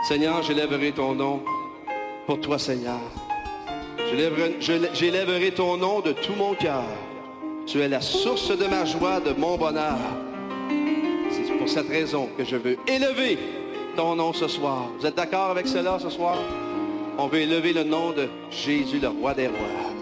Seigneur, j'élèverai ton nom pour toi, Seigneur. J'élèverai ton nom de tout mon cœur. Tu es la source de ma joie, de mon bonheur. C'est pour cette raison que je veux élever ton nom ce soir. Vous êtes d'accord avec cela ce soir? On veut élever le nom de Jésus, le roi des rois.